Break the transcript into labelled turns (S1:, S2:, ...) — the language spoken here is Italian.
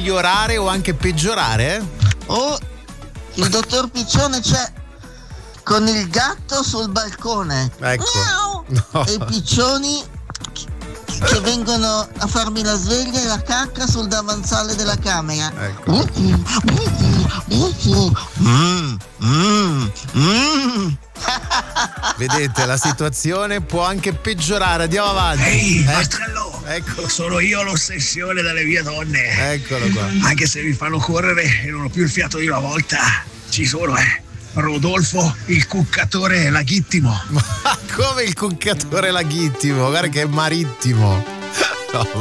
S1: migliorare o anche peggiorare?
S2: Oh, il dottor Piccione c'è con il gatto sul balcone.
S1: Ecco.
S2: Miau!
S1: No.
S2: E i piccioni che vengono a farmi la sveglia e la cacca sul davanzale della camera.
S1: Ecco. Vedete, la situazione può anche peggiorare. Andiamo avanti.
S3: Ehi, Marcello,
S1: Ecco.
S3: sono io l'ossessione delle mie donne.
S1: Eccolo qua.
S3: Anche se mi fanno correre e non ho più il fiato di una volta, ci sono, Rodolfo, il cuccatore laghittimo.
S1: Ma come il cuccatore laghittimo? Guarda che è marittimo. No.